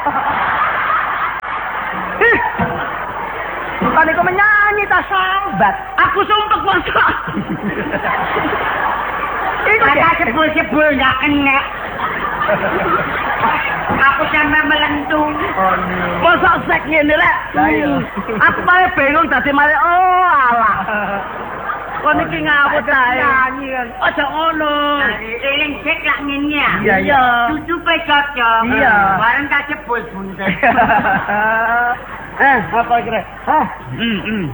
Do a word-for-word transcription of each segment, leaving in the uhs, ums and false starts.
Bukan iku menyanyi ta sambat. Aku sumpek masa. Iku kata sebul-sebul gak kena. Aku sampe melentung. Oh, masa sek ngene rek. Aku malah bingung dadi malah oh alah. Kon iki ngawut ae. Nyanyi. Aja ngono. Eling sik lak ngene ya. Iya. Cucupe cocok. Iya. Bareng tak jebul buntet. Eh, apa kira? Hah? Hmm, hmm.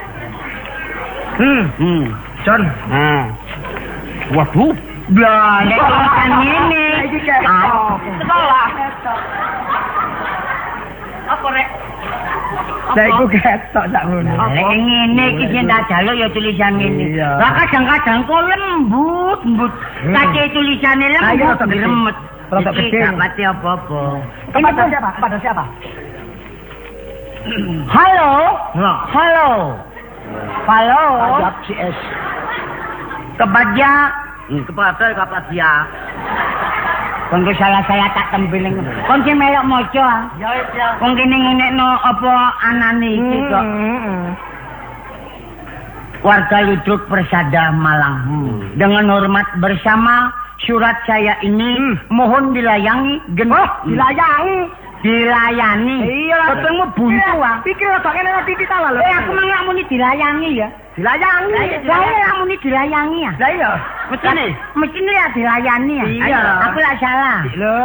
Hmm, Hmm. John. Nah. Waduh. Lah, nek kan ngene. Iki kek. Sekolah. Apa rek? Lah iku ketok sak ngono. Lek ngene iki sing tak jaluk ya tulisan ngene. Iya. Lah kadang-kadang kok lembut, lembut. Kace tulisane Ayo, lembut, rada gede. remet. Rada Iki gede. gak pati apa-apa. Kepada siapa? Kepada siapa? Halo? Halo. Halo. Ajab C S. Kepada kepada kepada Kanggo salah saya tak tembeling. Kon ki melok maca. Ya ya. Wong kene ngunekno apa anane iki kok. Warga Ludruk Persada Malang. Hmm. Dengan hormat bersama surat saya ini hmm. mohon dilayangi gen Oh, dilayangi. Dilayani. Iya, ketemu buntu ah. Pikir rada kene titik ta lho. Eh aku mangak muni dilayangi ya. Dilayangi. Lah iya muni dilayangi ya. Lah iya. Mestine. Mestine ya dilayani ya. Iya. Aku lak salah. Lho.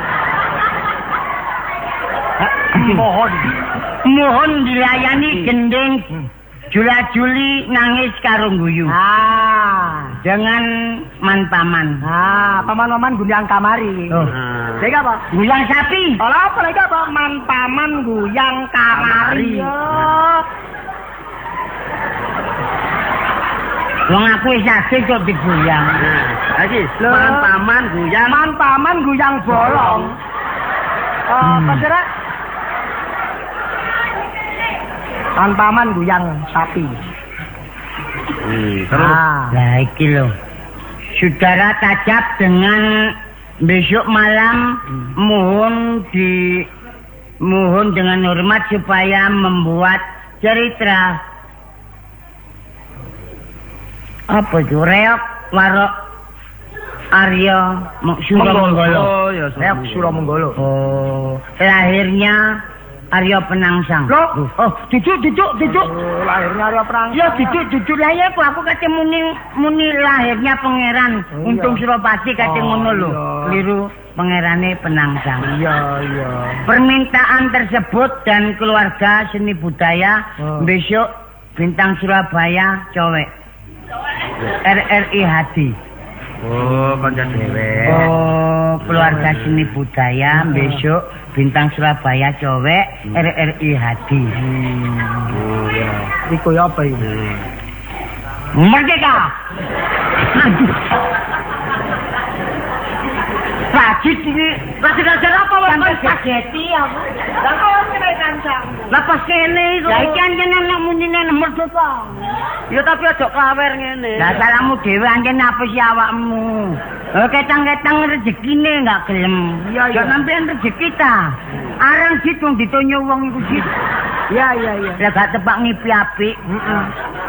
Mohon. Mohon dilayani gending. Jula-juli nangis karo guyu. Ah, dengan man paman. ah, paman-paman guyang kamari. Oh. Lha apa? Guyang sapi. Ora apa lagi apa? Man paman guyang kamari. Wong aku wis asik kok diguyang. Lagi, man paman guyang. Man paman guyang bolong. Oh, padahal man paman guyang sapi. Hmm, terus. Ah. Lah iki lho. Saudara tajab dengan besok malam hmm. mohon di mohon dengan hormat supaya membuat cerita apa itu reok warok Arya Suramanggala. Oh ya, reok Suramanggala. Oh, lahirnya Arya Penangsang. Loh, oh, duduk duduk duduk. Oh, lahirnya Arya Penangsang. Ya duduk duduk lah ya aku aku kate muni muni lahirnya pangeran oh, Untung iya. Suropati kate oh, ngono lho. Iya. Keliru pangerane Penangsang. Iya, iya. Permintaan tersebut dan keluarga seni budaya oh. besok Bintang Surabaya cowek. R R I Hadi. Oh, kanca dhewe. Oh, keluarga seni budaya hmm. besok Bintang Surabaya cowek hmm. R R I Hadi. Hmm. Oh, ya. Iku ya apa iki? Hmm. Merdeka. Rajit ini, rajit ajar apa wae? Sampai spaghetti aku. Lah kok kene kanca? Lah pas kene iku. Lah iki anjen nek munine merdeka. Ya tapi aja klawer ngene. Lah salahmu dhewe anjen apa sih awakmu? Oh ketang-ketang rezekine enggak gelem. Iya iya. Ya sampean rezeki ta. Arang ditung ditonyo wong iku sih. Iya iya iya. Lah gak tepak ngipi apik. Heeh.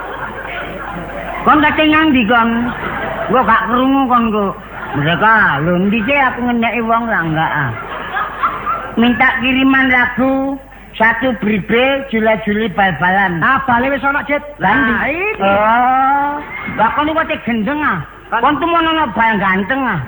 Kon kate ngendi kon? Gua gak krungu kon kok. Mereka, lho ndise aku ngendaki wong lah enggak ah. Minta kiriman lagu satu bribe jula-juli bal-balan. Ah, bale wis ana, Jet. Lah iki. Oh. Lah kon iki kate gendeng ah. Kon tumono bal ganteng ah.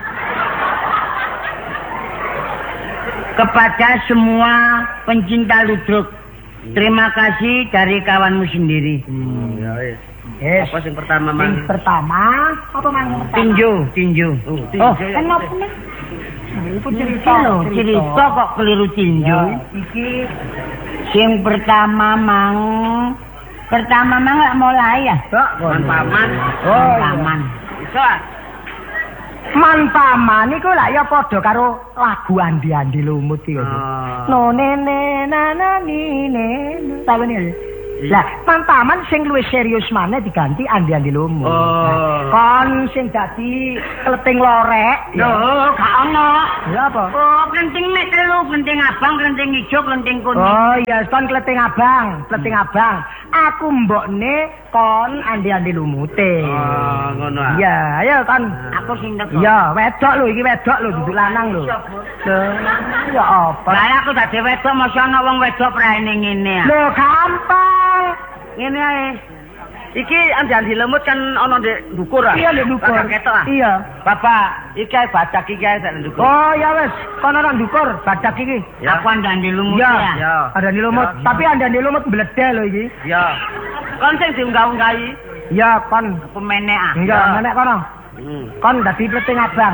Kepada semua pencinta ludruk, terima kasih dari kawanmu sendiri. Hmm, ya wis. Yes. Apa sing pertama, Mang? Yang pertama, apa Mang? Tinju, tinju. Oh, oh kenapa nih? Itu cerita loh, cerita kok keliru tinju. Ya, iki sing pertama Mang. Pertama Mang lak mulai ya? Man paman. Oh, paman. Iso. Man paman iku lak ya padha karo lagu Andi-andi lumut iki. Oh. No nene nana ni ne. Tahu ni. Lah, Pantaman sing luwih serius maneh diganti Andi-Andi Lumut. Oh. Kon sing dadi kleting lorek. Lho, gak ono. Ya apa? Oh, klenting mek telu, klenting abang, klenting ijo, klenting kuning. Oh iya, kon kleting abang, kleting abang. Aku mbokne kon Andi-Andi Lumute. Oh, ngono ah. Iya, ayo kon. Aku sing teko. Iya, wedok lho, iki wedok lho, duduk lanang lho. Lho, ya apa? Lah aku dadi wedok mosok ana wong wedok praene ngene ah. Lho, gampang. Ngene ae. Iki Andi-Andi Lumut kan ana ndek ndukur ah. Iya, ndek ndukur. Ketok ah. Iya. Bapak, iki ae badak iki ae sak ndukur. Oh, ya wis, kono nang ndukur badak iki. Aku Andi-Andi Lumut Ya, ya. Ya. Andi-Andi Lumut, Ya. tapi Andi-Andi Lumut mbledel lho iki. Ya. Kon sing diunggah-unggahi. Ya, kon. Aku menek ah. Enggak, Ya. menek kono. Hmm. Kon dadi kleting abang.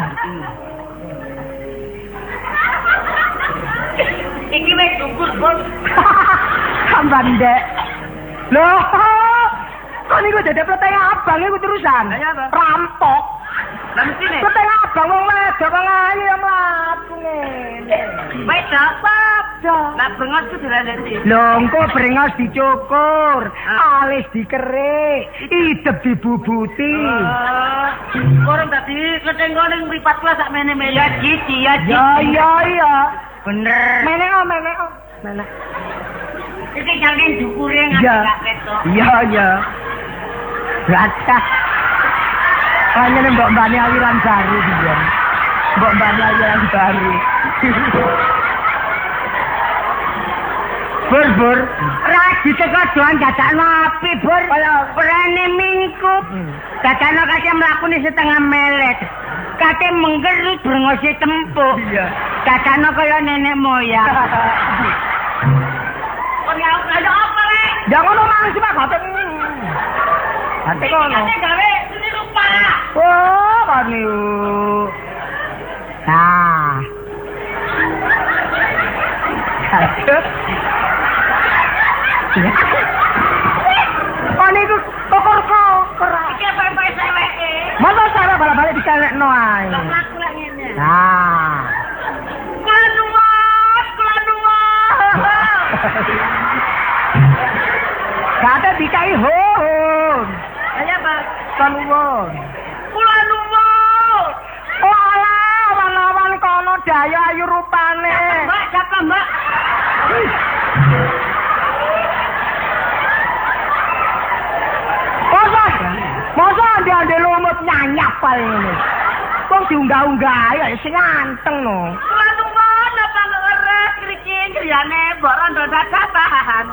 Iki wis dukur, Bos. Sampan dek. Loh, kok niku dadi kleting abang iku terusan. Lah, ya apa? Rampok. Lah mesti nek. Kleting abang wong wedok kok ayu ya mlaku ngene. Wedok. Padha. Lah bengos ku dirandeti. Lho, engko brengos dicukur, alis dikerik, idep dibubuti. Orang tadi kleteng koning mripat kelas sak mene-mene. Ya cici, ya cici. Ya iya iya. Bener. Menek oh, menek oh. Menek. Iki jangan dukure Iya. nganti gak ketok. Iya iya. Gacah. Hanya nih mbok mbani aliran baru dia. Mbok mbani aliran baru. Bur bur. Ra diteko doan dadakno api, Bur. Kaya- Prene mingkup. Dadakno kate mlakune setengah melet. Kate menggerut brengose tempuk. Iya. Dadakno kaya nenek moyang. Kon ya ayo apa rek? Jangan ngono mang sih Pak Gatot. Ate kono. Kate gawe seni rupa. Oh, kan niku. Nah. Oh niku kokor kokor. Iki apa-apa seweke. Masa cara balik-balik dikelekno ae. Aku lek ngene. Nah. Kula nuwun, kula nuwun. Kate dikai hon. Ayo, Pak. Kanuwun. Kula nuwun. Oh alah, awan-awan kono daya ayu rupane. Mbak, siapa Mbak? Masa? Masa Andi-Andi Lumut nyanyap pae ngene. Wong diunggah-unggah ya sing anteng no. Kula nuwun apa ngeres kriki griyane mbok rondo dadakan.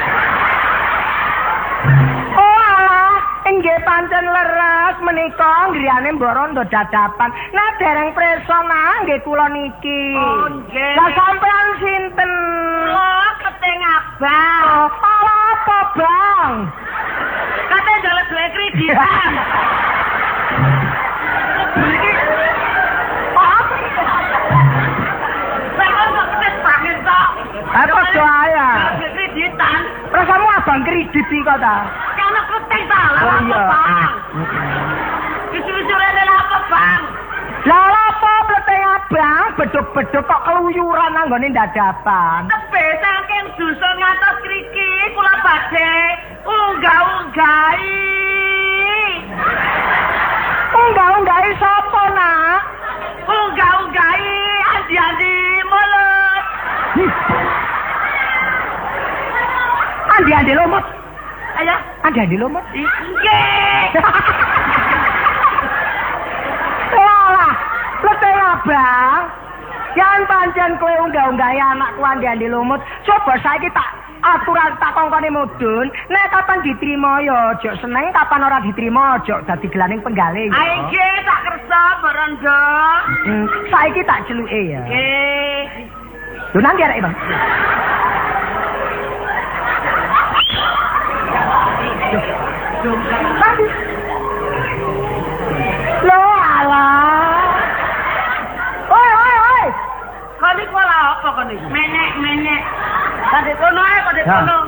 Oh alah, inggih pancen leres menika griyane mbok rondo dadapan. Nah dereng presa nah nggih kula niki. Oh, nggih. Lah sampean sinten? Oh, keteng abang. Oh, alah apa, Bang? Kate njaluk duwe kreditan. Iki apa? Saya kok ketes banget kok. Apa doaya? Duwe kreditan. Rasamu abang kredit iki kok ta? Kana keteng ta lah Oh, apa, iya. Bang? Isu-isure lha apa, Bang? Lah apa pleteng abang beduk-beduk kok keluyuran nang nggone dadapan. Tebe saking dusun ngantos kriki kula badhe unggah-unggahi. Unggah-unggahi sapa, Nak? Unggah-unggahi Andi-Andi Mulut. Andi-Andi Lumut. Ayo, Andi-Andi Lumut. nggih. Walah, pleteng abang. Yang pancen kowe unggah-unggahi anakku Andi-Andi Lumut. Coba saiki tak aturan tak kongkone mudun. Nek kapan diterima ya aja seneng, kapan ora diterima aja dadi gelaning penggalih. Ayo nggih tak kersa Barondo. Hmm, saiki tak celuke ya. Nggih. Lho nang arek, Bang. Lho alah. Oi oi oi. Kok niku lha apa kok niku? Menek-menek. Kadek kono ae, kadek Ya. kono.